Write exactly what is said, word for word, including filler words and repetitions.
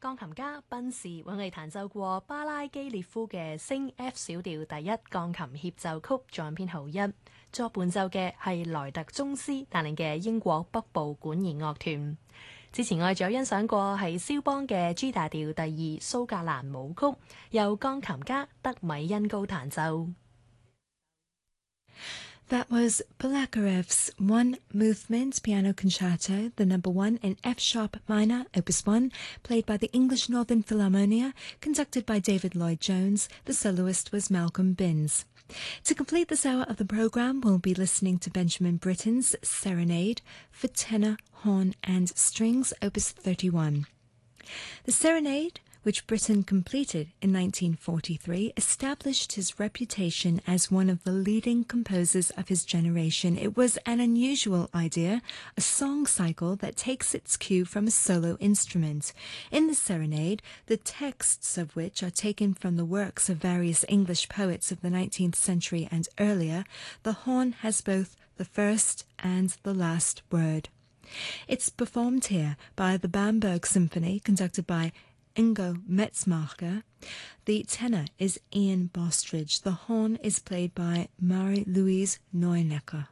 鋼琴家賓士為我哋彈奏過巴拉基列夫嘅升 F 小調第一鋼琴協奏曲作品編號一，作伴奏嘅係萊特宗斯帶領嘅英國北部管弦樂團。之前我哋仲有欣賞過係肖邦嘅 G 大調第二蘇格蘭舞曲，由鋼琴家德米恩高彈奏。 That was Balakirev's One Movement Piano Concerto, the number one in F sharp minor, opus one, played by the English Northern Philharmonia, conducted by David Lloyd-Jones. The soloist was Malcolm Binns. To complete this hour of the programme, we'll be listening to Benjamin Britten's Serenade for tenor, horn and strings, opus thirty-one. The Serenade, which Britten completed in nineteen forty-three, established his reputation as one of the leading composers of his generation. It was an unusual idea, a song cycle that takes its cue from a solo instrument. In the Serenade, the texts of which are taken from the works of various English poets of the nineteenth century and earlier, the horn has both the first and the last word. It's performed here by the Bamberg Symphony, conducted by Ingo Metzmacher. The tenor is Ian Bostridge. The horn is played by Marie-Louise Neunecker.